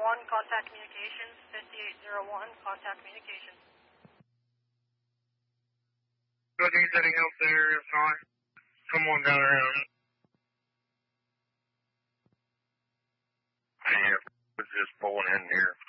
contact communications. 5801, contact communications. Do you need any help there? If not, come on down around. I have just pulling in here.